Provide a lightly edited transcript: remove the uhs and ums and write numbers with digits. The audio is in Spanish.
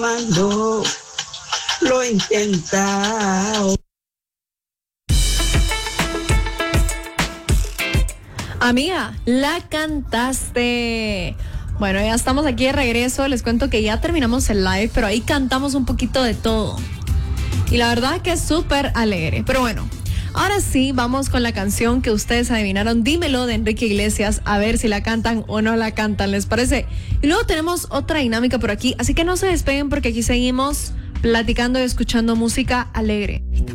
Cuando lo he intentado. Amiga, la cantaste. Bueno, ya estamos aquí de regreso. Les cuento que ya terminamos el live, pero ahí cantamos un poquito de todo. Y la verdad que es súper alegre. Pero bueno, ahora sí, vamos con la canción que ustedes adivinaron. Dímelo, de Enrique Iglesias. A ver si la cantan o no la cantan, ¿les parece? Y luego tenemos otra dinámica por aquí. Así que no se despeguen porque aquí seguimos platicando y escuchando música alegre.